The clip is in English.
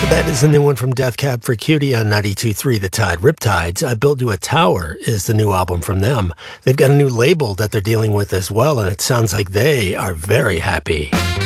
That is the new one from Death Cab for Cutie on 92.3 The Tide. Riptides, I Built You a Tower is the new album from them. They've got a new label that they're dealing with as well, and it sounds like they are very happy.